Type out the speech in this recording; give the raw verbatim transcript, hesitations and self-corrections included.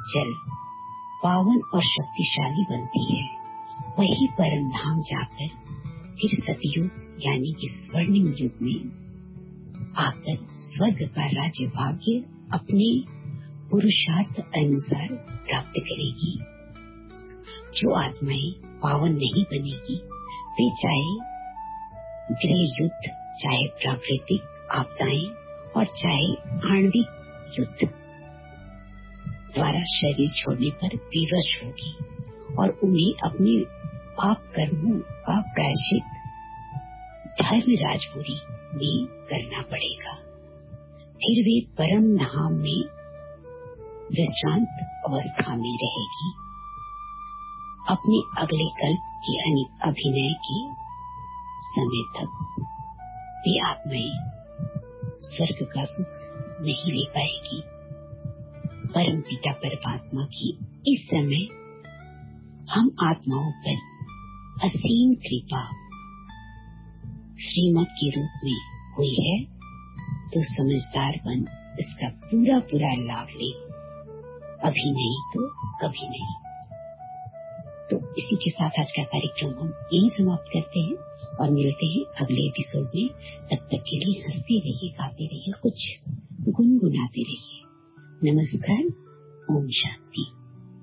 जल पावन और शक्तिशाली बनती है, वही परम धाम जाकर फिर सतयुग यानी कि स्वर्णिम युग में आकर स्वर्ग का राज्य भाग्य अपने पुरुषार्थ अनुसार प्राप्त करेगी। जो आत्माएं पावन नहीं बनेगी वे चाहे गृह युद्ध, चाहे प्राकृतिक आपदाएं और चाहे आणविक युद्ध द्वारा शरीर छोड़ने पर विवश होगी और उन्हें अपने पाप कर्मों का प्रायश्चित धर्म राजपुरी में करना पड़ेगा। फिर वे परम धाम में विश्रांत अवस्था में रहेगी। अपने अगले कल्प के अभिनय के समय तक वे आत्माएं स्वर्ग का सुख नहीं ले पाएगी। परम पिता परमात्मा की इस समय हम आत्माओं पर असीम कृपा श्रीमत के रूप में हुई है, तो समझदार बन इसका पूरा पूरा लाभ ले। अभी नहीं तो कभी नहीं। तो इसी के साथ आज का कार्यक्रम हम यही समाप्त करते हैं और मिलते हैं अगले एपिसोड में। तब तक के लिए हंसते रहिए, गाते रहिए, कुछ गुनगुनाते रहिए। नमस्कार, ओम शांति।